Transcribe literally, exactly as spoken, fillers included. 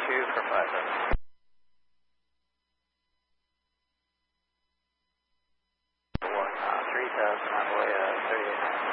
two for five seven. One, uh, three thousand, runway uh, thirty-eight.